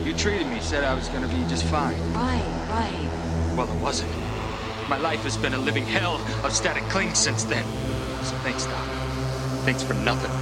You treated me, said I was gonna be just fine. Right. Well, it wasn't. My life has been a living hell of static cling since then. So thanks, Doc. Thanks for nothing.